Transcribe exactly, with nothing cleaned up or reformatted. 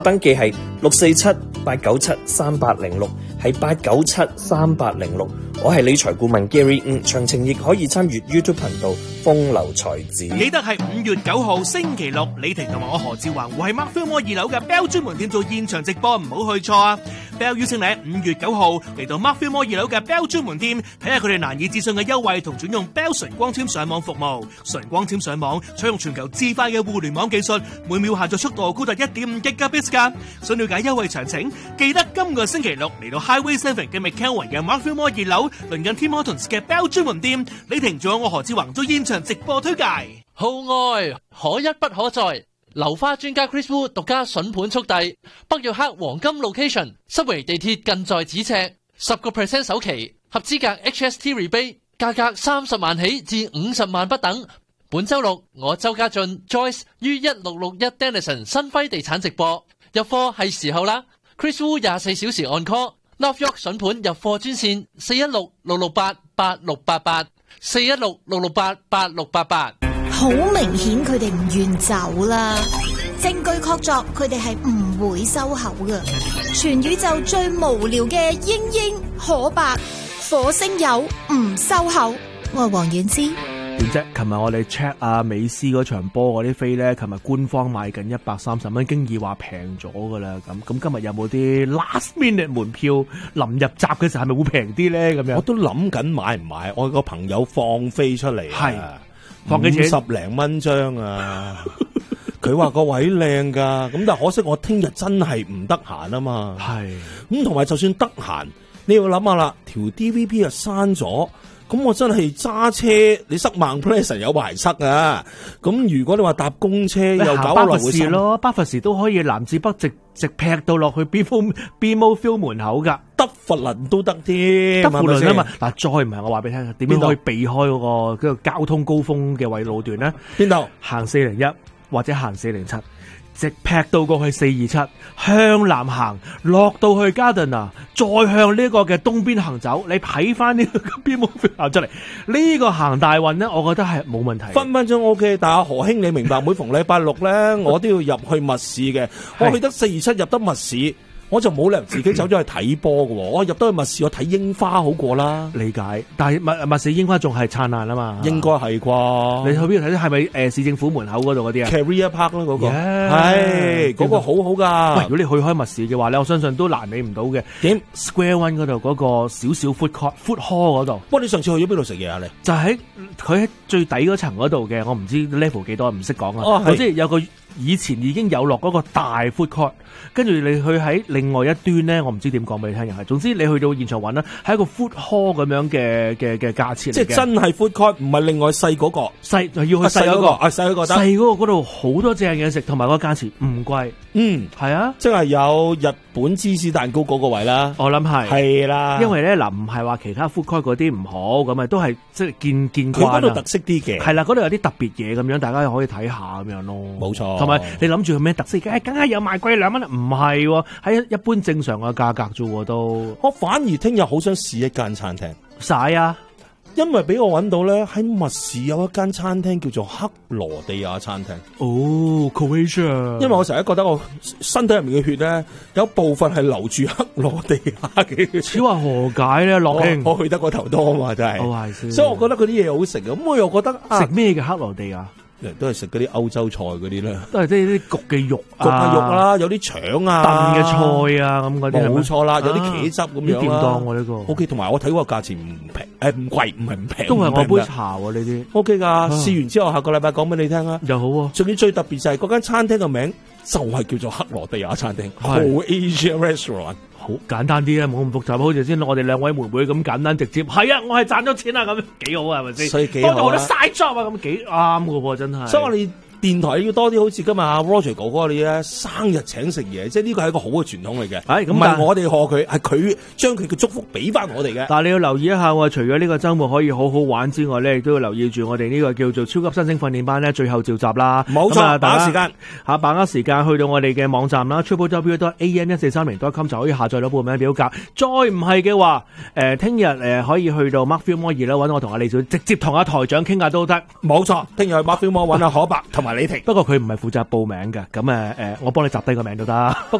登記係六四七八九七三八零六，係八九七三八零六。我係理財顧問 Gary， 嗯，詳情亦可以參與 YouTube 頻道風流才子。 記得係五月九號星期六，李婷同埋我何志華會喺 Mark Fillmore 二樓嘅 Bell 專門店做現場直播，唔好去錯啊 ！Bell 邀請你喺五月九號嚟到 Mark Fillmore 二樓嘅 Bell 專門店，睇下佢哋難以置信嘅優惠同轉用 Bell 純光纖上網服務。純光纖上網採用全球至快嘅互聯網技術，每秒下載速度高達一點五 Gigabits 噶。想了解優惠詳情，記得今個星期六嚟到 Highway Seven 嘅 McKelvin 嘅 Mark Fillmore 二樓，鄰近 Tim Hortons 嘅 Bell 專門店。李婷仲有我何志宏做現場直播推介。 號外可一不可再，流花專家 Chris Wu 獨家筍盤速遞，北約克黃金 location， 濕圍地鐵近在咫尺，十個 percent 首期，合資格 H S T rebate， 價格三十萬起至五十萬不等。本周六我周家俊 Joyce 於一六六一 Dennison 新輝地產直播，入貨係時候啦。Chris Wu 廿四小時按 call，North York 筍盤入貨專線四一六六六八八六八八，四一六六六八八六八八。 好明顯佢哋唔願走啦，證據確鑿佢哋係唔會收口㗎。全宇宙最無聊嘅英英可白火星友唔收口。我係黃婉之。 點啫？琴日我哋 check 阿美斯嗰場波嗰啲飛咧，琴日官方賣緊一百三十蚊，經已話平咗噶啦。咁咁今日有冇啲 last minute 門票臨入閘嘅時候係咪會平啲咧？咁樣我都諗緊買唔買。我個朋友放飛出嚟， 係放幾錢？ 五十零蚊張啊！佢話個位靚噶，咁但係可惜我聽日真係唔得閒啊嘛。係咁，同埋就算得閒，你要諗下啦，條 D V P 又刪咗。咁我真係揸車，你塞孟 Pleasant 有排塞啊！咁如果你話搭公車又搞落會塞咯，巴佛士都可以南至北直直劈到落去 BMO Field 門口噶， 德弗倫都得添， 德弗倫啊嘛！嗱，再唔係我話俾你聽，點樣可以避開嗰個嗰個交通高峰嘅位路段咧？ 邊度？ 行四零一或者行四零七。直劈到過去四二七，向南行，落到去 Gardiner， 再向呢個嘅東邊行走。你睇翻呢個邊冇行出嚟，呢、這個行大運咧，我覺得係冇問題。 分分鐘 O K， 但係何兄你明白，每逢禮拜六咧，我都要入去密市嘅。我去得四二七入得密市。我就冇理由自己走咗去睇波嘅，我入到去密市我睇櫻花好過啦。理解，但係密密市櫻花仲係燦爛啊嘛。應該係啩？你去邊度睇？係咪誒市政府門口嗰度嗰啲啊 ？Career Park 咯，嗰個係嗰個好好噶。喂，如果你去開密市嘅話咧，我相信都難你唔到嘅。點 Square One 嗰度嗰個少少 food court food hall 嗰度。不過你上次去咗邊度食嘢啊？你就喺佢喺最底嗰層嗰度嘅，我唔知 level 幾多，唔識講啊。哦，係。即係有個以前已經有落嗰個大 food court，跟住你去喺另外一端咧，我唔知點講俾你聽又係。總之你去到現場揾啦，係一個 food hall 咁樣嘅嘅嘅價錢嚟嘅。即係真係 food court，唔係另外細嗰個。細就要去細嗰個，啊細嗰個得。細嗰個嗰度好多正嘢食，同埋個價錢唔貴。嗯，係啊，即係有日本芝士蛋糕嗰個位啦。我諗係係啦，因為咧嗱，唔係話其他 food court 嗰啲唔好，咁啊都係即係見見慣。佢嗰度特色啲嘅，係啦，嗰度有啲特別嘢咁樣，大家又可以睇下咁樣咯。冇錯。同埋你諗住佢咩特色？梗係有賣貴兩蚊，唔係喎，喺一般正常嘅價格啫喎都。我反而聽日好想試一間餐廳。晒啊！因為俾我揾到咧，喺密市有一間餐廳叫做克羅地亞餐廳。哦 Croatia。因為我成日覺得我身體入面嘅血咧，有部分係流住克羅地亞嘅。此話何解咧？樂兄，我去得個頭多啊嘛，真係。哦，係。所以我覺得嗰啲嘢好食嘅。咁我又覺得食咩嘅克羅地亞？都係食嗰啲歐洲菜嗰啲啦，都係即係啲焗嘅肉、焗嘅肉啦，有啲腸啊、燉嘅菜啊咁嗰啲，冇錯啦，有啲茄汁咁樣啦。點當喎呢個 ？O K， 同埋我睇嗰個價錢唔平，誒唔貴，唔係唔平，都係我杯茶喎呢啲。O K 噶，試完之後下個禮拜講俾你聽啊。又好喎，仲要最特別就係嗰間餐廳嘅名就係叫做克羅地亞餐廳，好 Asian Restaurant。好簡單啲啊，冇咁複雜，好似先我哋兩位妹妹咁簡單直接。係啊，我係賺咗錢啊，咁幾好啊，係咪先？所以幾好啊，多咗好多 side job 啊，咁幾啱噶喎，真係。所以我哋電台要多啲好似今日阿 Roger 哥哥你咧生日請食嘢，即係呢個係一個好嘅傳統嚟嘅。係咁，唔係我哋賀佢，係佢將佢嘅祝福俾翻我哋嘅。但係你要留意一下喎，除咗呢個週末可以好好玩之外咧，亦都要留意住我哋呢個叫做超級新星訓練班咧，最後召集啦。冇錯，把握時間嚇，把握時間去到我哋嘅網站啦 ，triple w dot a n 一四三零 dot com 就可以下載到報名表格。再唔係嘅話，誒聽日誒可以去到 Mark Fillmore 二啦，揾我同阿李小直接同阿台長傾下都得。冇錯，聽日去 Mark Fillmore 揾阿可伯同埋。 埋李婷。 不過佢唔係負責報名嘅，咁誒誒，我幫你集低個名都得。